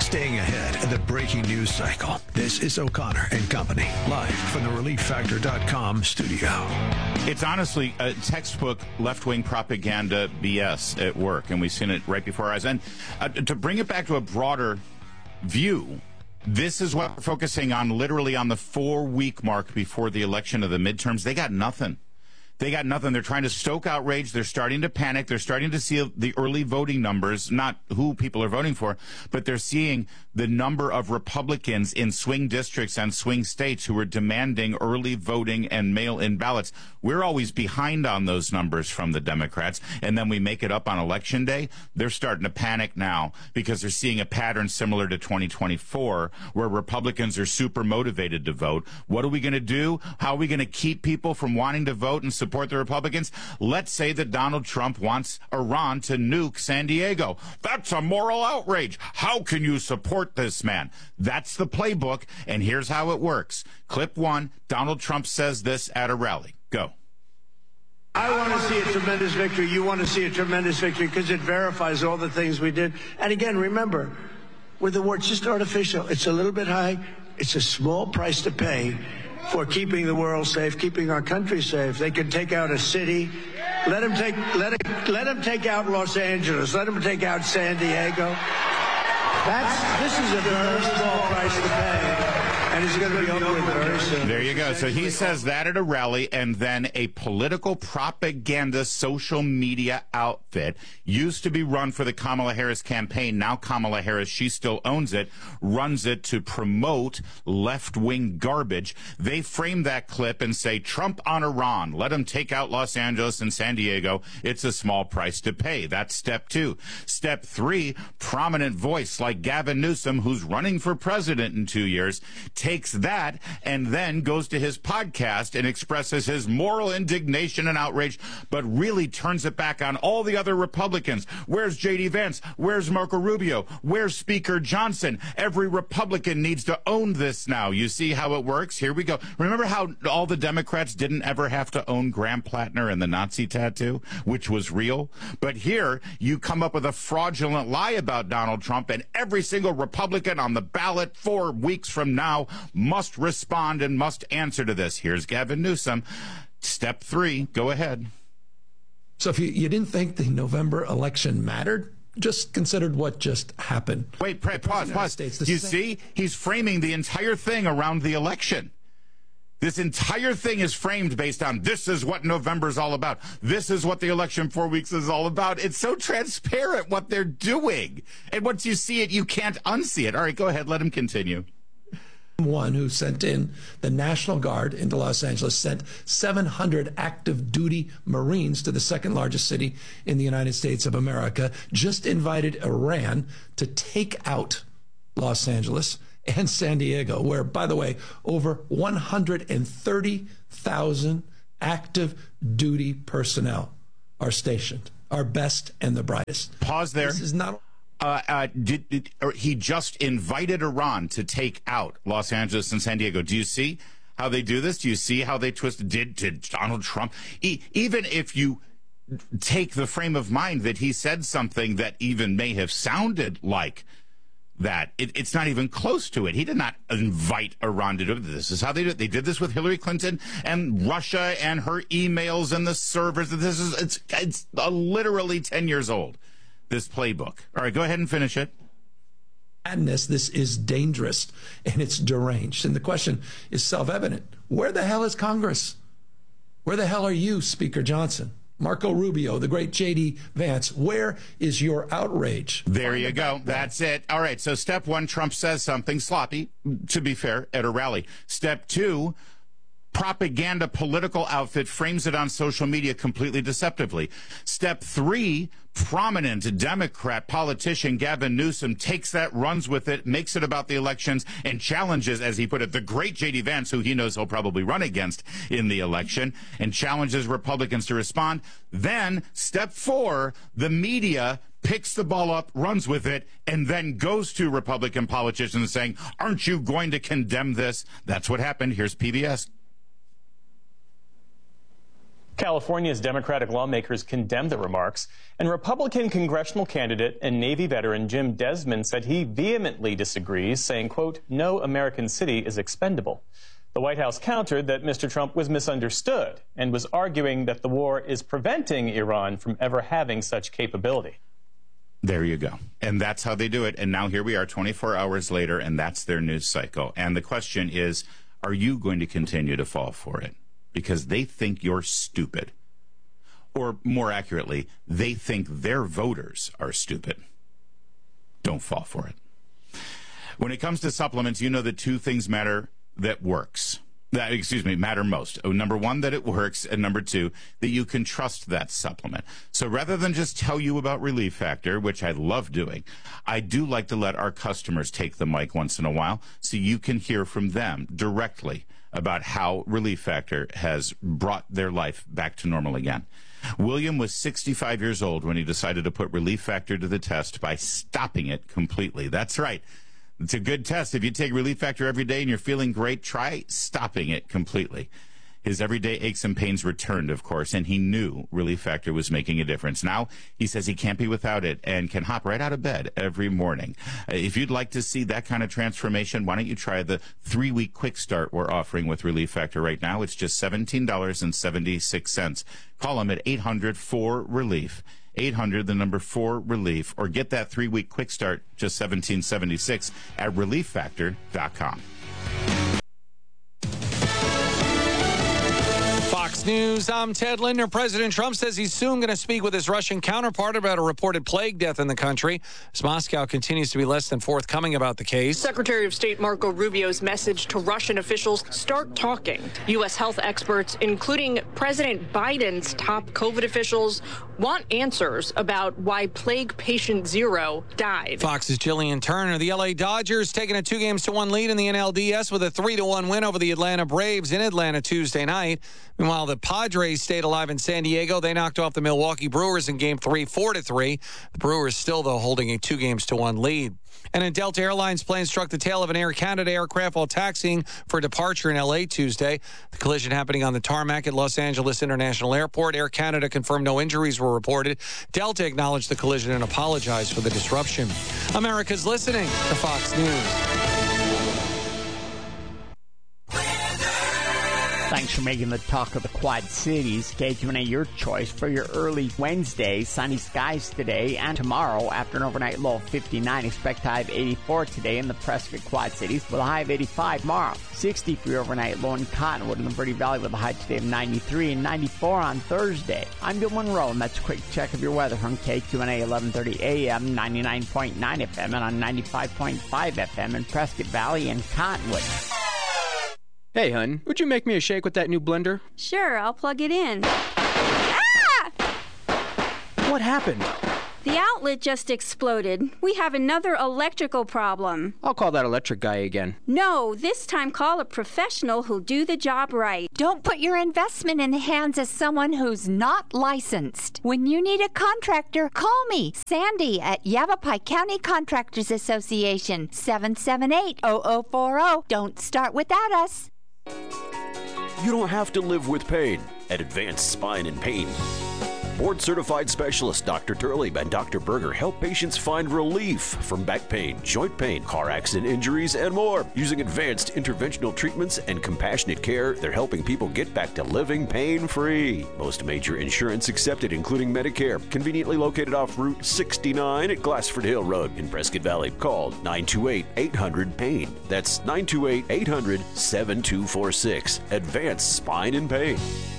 Staying ahead of the breaking news cycle. This is O'Connor and Company, live from the ReliefFactor.com studio. It's honestly a textbook left-wing propaganda BS at work, and we've seen it right before our eyes. And to bring it back to a broader view, this is what we're focusing on, literally on the 4-week mark before the election of the midterms. They got nothing. They got nothing. They're trying to stoke outrage. They're starting to panic. They're starting to see the early voting numbers, not who people are voting for, but they're seeing the number of Republicans in swing districts and swing states who are demanding early voting and mail-in ballots. We're always behind on those numbers from the Democrats, and then we make it up on Election Day. They're starting to panic now because they're seeing a pattern similar to 2024 where Republicans are super motivated to vote. What are we going to do? How are we going to keep people from wanting to vote and support the Republicans? Let's say that Donald Trump wants Iran to nuke San Diego. That's a moral outrage. How can you support this man? That's the playbook, and here's how it works. Clip 1, Donald Trump says this at a rally. Go. I want to see a tremendous victory. You want to see a tremendous victory because it verifies all the things we did. And again, remember, with the war, it's just artificial. It's a little bit high. It's a small price to pay for keeping the world safe, keeping our country safe. They can take out a city. Let them take out Los Angeles. Let them take out San Diego. This is a very small price to pay. And it's going to be over very soon. There you go. So he says that at a rally, and then a political propaganda social media outfit used to be run for the Kamala Harris campaign. Now Kamala Harris, she still owns it, runs it to promote left-wing garbage. They frame that clip and say, Trump on Iran. Let him take out Los Angeles and San Diego. It's a small price to pay. That's step 2. Step 3, prominent voice like Gavin Newsom, who's running for president in 2 years, takes that and then goes to his podcast and expresses his moral indignation and outrage, but really turns it back on all the other Republicans. Where's J.D. Vance? Where's Marco Rubio? Where's Speaker Johnson? Every Republican needs to own this now. You see how it works? Here we go. Remember how all the Democrats didn't ever have to own Graham Plattner and the Nazi tattoo, which was real? But here, you come up with a fraudulent lie about Donald Trump, and every single Republican on the ballot 4 weeks from now must respond and must answer to this. Here's Gavin Newsom. Step 3, go ahead. So if you didn't think the November election mattered, just considered what just happened. Wait, pause. You see? He's framing the entire thing around the election. This entire thing is framed based on this is what November's all about. This is what the election 4 weeks is all about. It's so transparent what they're doing. And once you see it, you can't unsee it. All right, go ahead. Let him continue. One who sent in the National Guard into Los Angeles, sent 700 active duty Marines to the second largest city in the United States of America, just invited Iran to take out Los Angeles and San Diego, where, by the way, over 130,000 active duty personnel are stationed, our best and the brightest. Pause there. This is not... he just invited Iran to take out Los Angeles and San Diego. Do you see how they do this? Do you see how they twist? Did Donald Trump, even if you take the frame of mind that he said something that even may have sounded like that, it's not even close to it. He did not invite Iran to do it. This is how they do it. They did this with Hillary Clinton and Russia and her emails and the servers. It's literally 10 years old, this playbook. All right, go ahead and finish it. Madness, this is dangerous and it's deranged. And the question is self-evident. Where the hell is Congress? Where the hell are you, Speaker Johnson? Marco Rubio, the great J.D. Vance, where is your outrage? There you go. That's it. All right, so step 1, Trump says something sloppy, to be fair, at a rally. Step 2, propaganda political outfit frames it on social media completely deceptively. Step 3, prominent Democrat politician Gavin Newsom takes that, runs with it, makes it about the elections, and challenges, as he put it, the great J.D. Vance, who he knows he'll probably run against in the election, and challenges Republicans to respond. Then, step 4, the media picks the ball up, runs with it, and then goes to Republican politicians saying, aren't you going to condemn this? That's what happened. Here's PBS. California's Democratic lawmakers condemned the remarks, and Republican congressional candidate and Navy veteran Jim Desmond said he vehemently disagrees, saying, quote, "No American city is expendable." The White House countered that Mr. Trump was misunderstood and was arguing that the war is preventing Iran from ever having such capability. There you go. And that's how they do it. And now here we are 24 hours later, and that's their news cycle. And the question is, are you going to continue to fall for it? Because they think you're stupid. Or more accurately, they think their voters are stupid. Don't fall for it. When it comes to supplements, you know that two things matter that matter most. Number one, that it works, and number two, that you can trust that supplement. So rather than just tell you about Relief Factor, which I love doing, I do like to let our customers take the mic once in a while so you can hear from them directly about how Relief Factor has brought their life back to normal again. William was 65 years old when he decided to put Relief Factor to the test by stopping it completely. That's right. It's a good test. If you take Relief Factor every day and you're feeling great, try stopping it completely. His everyday aches and pains returned, of course, and he knew Relief Factor was making a difference. Now, he says he can't be without it and can hop right out of bed every morning. If you'd like to see that kind of transformation, why don't you try the 3-week quick start we're offering with Relief Factor right now? It's just $17.76. Call him at 800-4-RELIEF. 800, the number 4-RELIEF, or get that 3-week quick start, just $17.76 at ReliefFactor.com. Fox News, I'm Ted Linder. President Trump says he's soon going to speak with his Russian counterpart about a reported plague death in the country, as Moscow continues to be less than forthcoming about the case. Secretary of State Marco Rubio's message to Russian officials: start talking. U.S. health experts, including President Biden's top COVID officials, want answers about why plague patient 0 died. Fox's Jillian Turner. The L.A. Dodgers taking a 2-1 lead in the NLDS with a 3-1 win over the Atlanta Braves in Atlanta Tuesday night. Meanwhile, the Padres stayed alive in San Diego. They knocked off the Milwaukee Brewers in Game 3, 4-3. The Brewers still, though, holding a 2-1 lead. And a Delta Airlines plane struck the tail of an Air Canada aircraft while taxiing for departure in L.A. Tuesday. The collision happening on the tarmac at Los Angeles International Airport. Air Canada confirmed no injuries were reported. Delta acknowledged the collision and apologized for the disruption. America's listening to Fox News. Thanks for making the talk of the Quad Cities. KQNA, your choice for your early Wednesday. Sunny skies today and tomorrow. After an overnight low of 59, expect high of 84 today in the Prescott Quad Cities with a high of 85 tomorrow. 60 for your overnight low in Cottonwood in the Verde Valley with a high today of 93 and 94 on Thursday. I'm Bill Monroe, and that's a quick check of your weather from KQNA 1130 AM, 99.9 FM, and on 95.5 FM in Prescott Valley and Cottonwood. Hey, hun, would you make me a shake with that new blender? Sure, I'll plug it in. Ah! What happened? The outlet just exploded. We have another electrical problem. I'll call that electric guy again. No, this time call a professional who'll do the job right. Don't put your investment in the hands of someone who's not licensed. When you need a contractor, call me, Sandy, at Yavapai County Contractors Association, 778-0040. Don't start without us. You don't have to live with pain at Advanced Spine and Pain. Board-certified specialists Dr. Turley and Dr. Berger help patients find relief from back pain, joint pain, car accident injuries, and more. Using advanced interventional treatments and compassionate care, they're helping people get back to living pain-free. Most major insurance accepted, including Medicare. Conveniently located off Route 69 at Glassford Hill Road in Prescott Valley. Call 928-800-PAIN. That's 928-800-7246. Advanced Spine and Pain.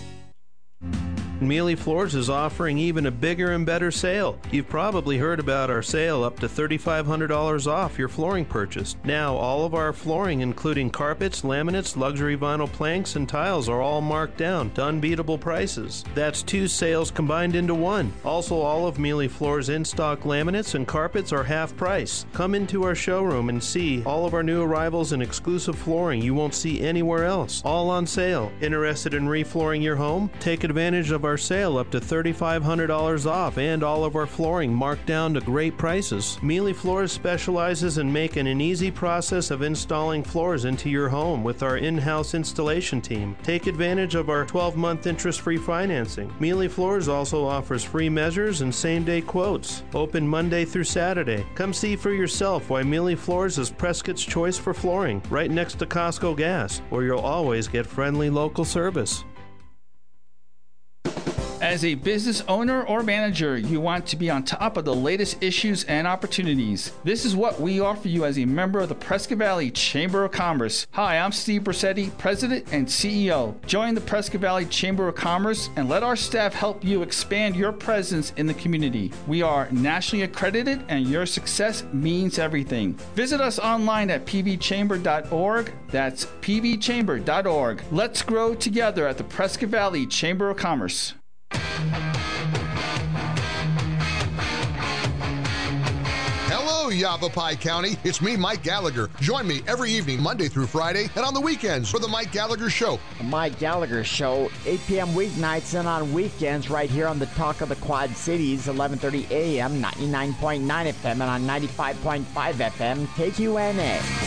Mealy Floors is offering even a bigger and better sale. You've probably heard about our sale up to $3,500 off your flooring purchase. Now, all of our flooring, including carpets, laminates, luxury vinyl planks, and tiles, are all marked down to unbeatable prices. That's 2 sales combined into one. Also, all of Mealy Floors' in-stock laminates and carpets are half price. Come into our showroom and see all of our new arrivals and exclusive flooring you won't see anywhere else. All on sale. Interested in reflooring your home? Take advantage of our sale up to $3,500 off and all of our flooring marked down to great prices. Mealy Floors specializes in making an easy process of installing floors into your home with our in-house installation team. Take advantage of our 12-month interest-free financing. Mealy Floors also offers free measures and same-day quotes. Open Monday through Saturday. Come see for yourself why Mealy Floors is Prescott's choice for flooring, right next to Costco Gas, where you'll always get friendly local service. As a business owner or manager, you want to be on top of the latest issues and opportunities. This is what we offer you as a member of the Prescott Valley Chamber of Commerce. Hi, I'm Steve Brissetti, President and CEO. Join the Prescott Valley Chamber of Commerce and let our staff help you expand your presence in the community. We are nationally accredited and your success means everything. Visit us online at pvchamber.org. That's pvchamber.org. Let's grow together at the Prescott Valley Chamber of Commerce. Hello, Yavapai County. It's me, Mike Gallagher. Join me every evening, Monday through Friday, and on the weekends for The Mike Gallagher Show. The Mike Gallagher Show, 8 p.m. weeknights and on weekends right here on the Talk of the Quad Cities, 11:30 a.m., 99.9 FM, and on 95.5 FM, KQNA.